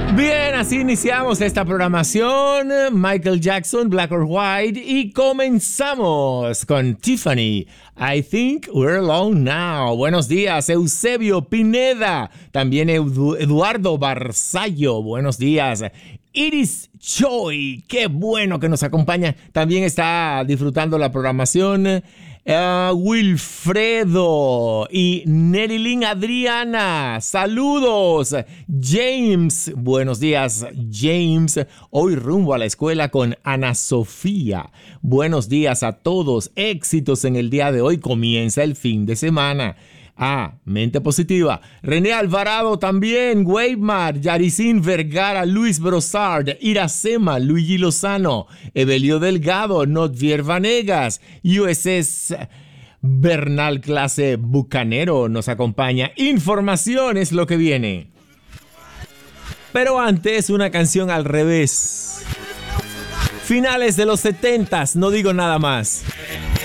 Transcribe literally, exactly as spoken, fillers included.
Bien, así iniciamos esta programación. Michael Jackson, Black or White. Y comenzamos con Tiffany. I think we're alone now. Buenos días, Eusebio Pineda. También Edu- Eduardo Barzallo. Buenos días. Iris Choi. Qué bueno que nos acompaña. También está disfrutando la programación. Uh, Wilfredo y Nerilyn Adriana, saludos. James, buenos días James, hoy rumbo a la escuela con Ana Sofía. Buenos días a todos, éxitos en el día de hoy, comienza el fin de semana. Ah, mente positiva. René Alvarado también, Weimar, Yaricín Vergara, Luis Brossard, Iracema, Luigi Lozano, Evelio Delgado, Notvier Vanegas, U S S Bernal Clase Bucanero nos acompaña. Información es lo que viene. Pero antes, una canción al revés. Finales de los setentas, no digo nada más.